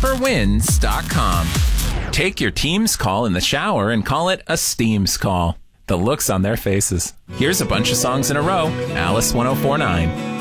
PepperWinds.com. Take your team's call in the shower and call it a Steam's call. The looks on their faces. Here's a bunch of songs in a row. Alice 1049.